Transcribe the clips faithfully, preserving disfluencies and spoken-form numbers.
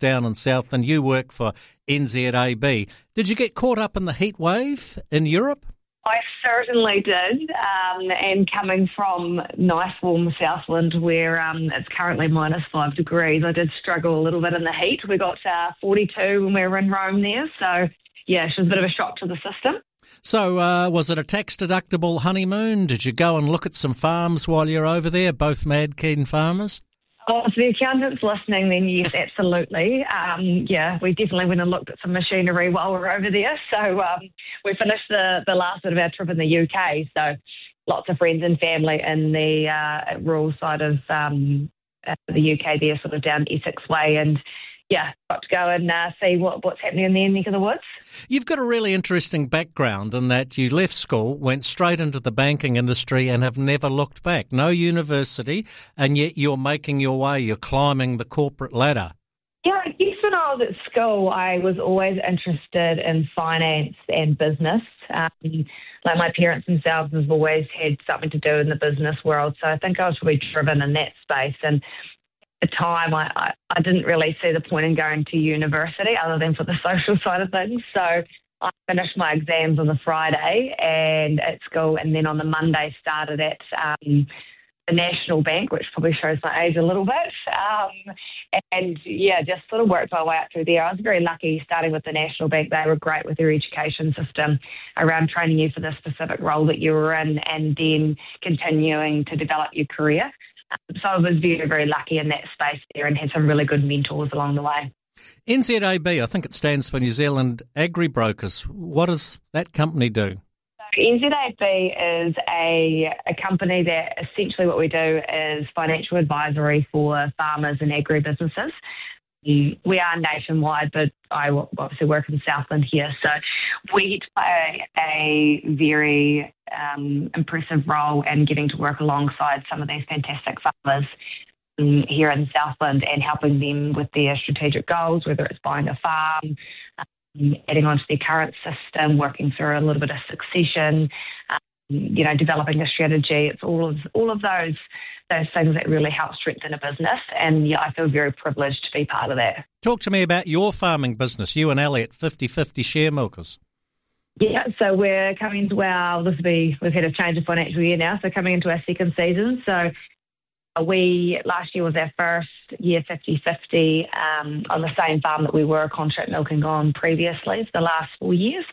down in Southland. You work for N Z A B. Did you get caught up in the heat wave in Europe? I certainly did, um, and coming from nice warm Southland where um, it's currently minus five degrees, I did struggle a little bit in the heat. We got uh, forty-two when we were in Rome there, so yeah, it was a bit of a shock to the system. So uh, was it a tax-deductible honeymoon? Did you go and look at some farms while you're over there, both mad keen farmers? Oh, if the accountant's listening, then yes, absolutely. Um, yeah, we definitely went and looked at some machinery while we were over there. So um, we finished the, the last bit of our trip in the U K. So lots of friends and family in the uh, rural side of um, uh, the U K there, sort of down Essex way. And yeah, got to go and uh, see what, what's happening in their neck of the woods. You've got a really interesting background in that you left school, went straight into the banking industry and have never looked back. No university, and yet you're making your way, you're climbing the corporate ladder. Yeah, I guess when I was at school, I was always interested in finance and business. Um, like my parents themselves have always had something to do in the business world, so I think I was really driven in that space. And the time, I, I, I didn't really see the point in going to university other than for the social side of things. So I finished my exams on the Friday and at school, and then on the Monday started at um, the National Bank, which probably shows my age a little bit. Um, and yeah, just sort of worked my way up through there. I was very lucky starting with the National Bank. They were great with their education system around training you for the specific role that you were in and then continuing to develop your career. So I was very, very lucky in that space there and had some really good mentors along the way. N Z A B, I think it stands for New Zealand Agri-Brokers. What does that company do? So N Z A B is a, a company that essentially what we do is financial advisory for farmers and agri-businesses. We are nationwide, but I obviously work in Southland here. So we play a very um, impressive role in getting to work alongside some of these fantastic farmers um, here in Southland and helping them with their strategic goals, whether it's buying a farm, um, adding onto their current system, working through a little bit of succession, um, you know, developing a strategy. It's all of all of those those things that really help strengthen a business. And yeah, I feel very privileged to be part of that. Talk to me about your farming business, you and Elliot, fifty-fifty share milkers. Yeah, so we're coming into our, this will be, we've had a change of financial year now, so coming into our second season. So we, last year was our first year fifty-fifty um, on the same farm that we were contract milking on previously for the last four years.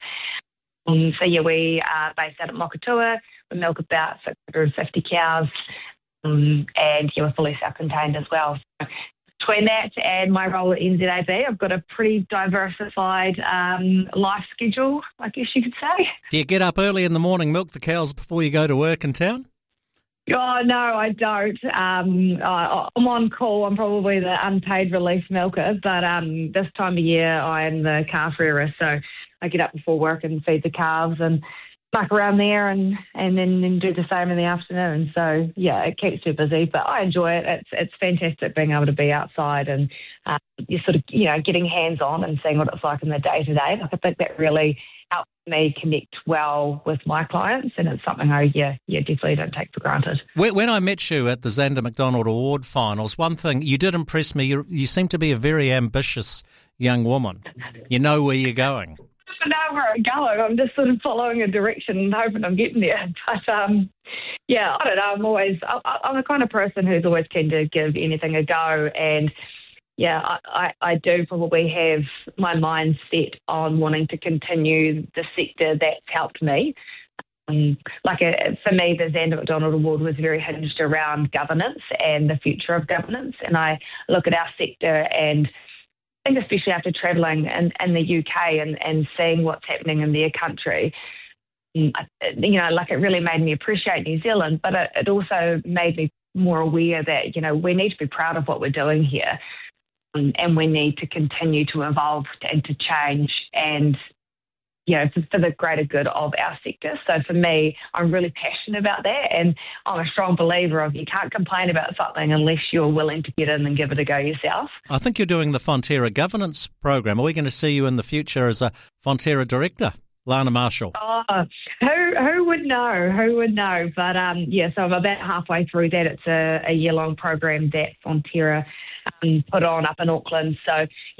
Um, so yeah, we are based out at Mokatoa. We milk about six hundred fifty cows. Um, and yeah, we're fully self-contained as well. So between that and my role at N Z A B, I've got a pretty diversified um, life schedule, I guess you could say. Do you get up early in the morning, milk the cows before you go to work in town? Oh, no, I don't. Um, I, I'm on call. I'm probably the unpaid relief milker, but um, this time of year I'm the calf rearer, so I get up before work and feed the calves and muck around there and, and then and do the same in the afternoon. So, yeah, it keeps me busy, but I enjoy it. It's it's fantastic being able to be outside and um, you're sort of, you know, getting hands-on and seeing what it's like in the day-to-day. Like, I think that really helps me connect well with my clients, and it's something I, yeah, yeah, definitely don't take for granted. When I met you at the Xander McDonald Award finals, one thing, you did impress me. You, you seem to be a very ambitious young woman. You know where you're going. I know where I'm going. I'm just sort of following a direction and hoping I'm getting there. But, um, yeah, I don't know. I'm always, I, I'm the kind of person who's always keen to give anything a go. And, yeah, I, I, I do probably have my mind set on wanting to continue the sector that's helped me. Um, like a, for me, the Xander McDonald Award was very hinged around governance and the future of governance. And I look at our sector and I think especially after travelling in, in the U K and, and seeing what's happening in their country, you know, like it really made me appreciate New Zealand, but it, it also made me more aware that, you know, we need to be proud of what we're doing here um, and we need to continue to evolve and to change and, you know, for, for the greater good of our sector. So for me, I'm really passionate about that, and I'm a strong believer of you can't complain about something unless you're willing to get in and give it a go yourself. I think you're doing the Fonterra governance program. Are we going to see you in the future as a Fonterra director, Lana Marshall? Oh, who who would know? Who would know? But um, yeah, so I'm about halfway through that. It's a, a year-long program that Fonterra um, put on up in Auckland. So